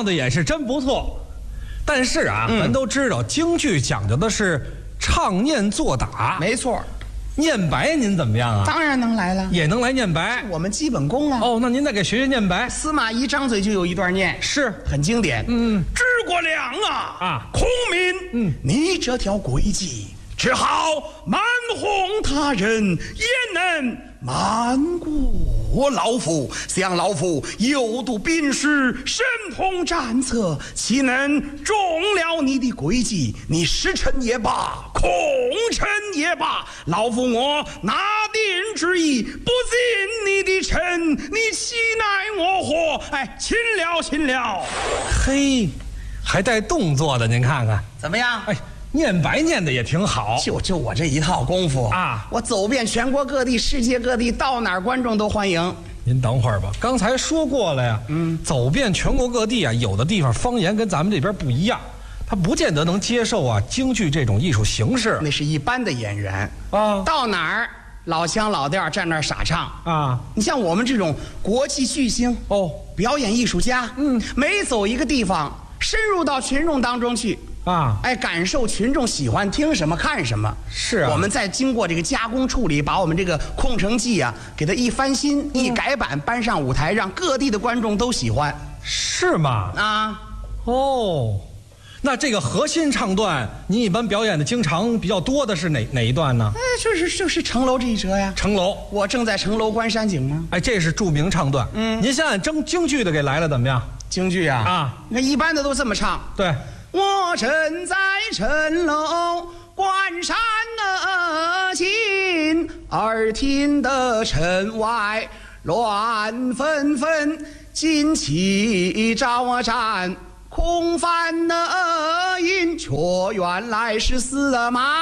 唱的也是真不错。但是啊，咱都知道京剧讲究的是唱念做打， 没错。 念白您怎么样啊？ 当然能来了， 也能来念白， 我们基本功啊。 哦，那您再给学学念白。 司马懿张嘴就有一段念， 是很经典。诸葛亮啊， 孔明，你这条诡计，只好瞒哄他人，也能瞒过老夫。想老夫有读兵书，神通战策，岂能中了你的诡计？你实臣也罢，空臣也罢，老夫我拿定主意，不进你的臣，你岂奈我何？哎，擒了，擒了！ 嘿，还带动作的，您看看怎么样？ 哎，念白念的也挺好。 就我这一套功夫啊， 我走遍全国各地、世界各地，到哪儿观众都欢迎。 您等会儿吧，刚才说过了呀。走遍全国各地啊，有的地方方言跟咱们这边不一样，他不见得能接受啊京剧这种艺术形式。 那是一般的演员啊， 到哪儿老腔老调站那儿傻唱啊。 你像我们这种国际巨星哦， 表演艺术家，每走一个地方，深入到群众当中去。 啊， 哎，感受群众喜欢听什么看什么。 是啊， 我们再经过这个加工处理，把我们这个空城计啊，给它一翻新、一改版，搬上舞台，让各地的观众都喜欢。 是吗？ 啊， 哦，那这个核心唱段，你一般表演的经常比较多的是哪一段呢？ 哎，就是城楼这一折呀。 城楼， 我正在城楼观山景吗？ 哎，这是著名唱段。您先按京剧的给来了，怎么样？ 京剧啊， 啊， 那一般的都这么唱。 对。 我正在城楼观山景，耳听得城外乱纷纷，旌旗招展，空翻音，却原来是司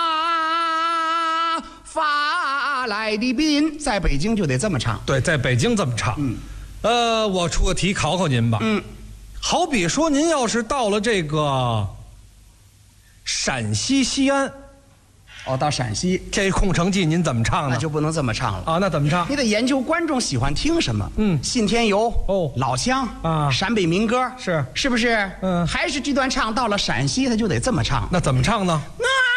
马发来的兵。在北京就得这么唱。 对，在北京这么唱。我出个题考考您吧。好比说，您要是到了这个陕西西安， 哦，到陕西， 这空城计您怎么唱呢？ 那就不能这么唱了啊，那怎么唱？ 你得研究观众喜欢听什么。信天游， 哦， 老腔啊， 陕北民歌， 是不是？ 还是这段唱到了陕西，他就得这么唱。 那怎么唱呢？ 那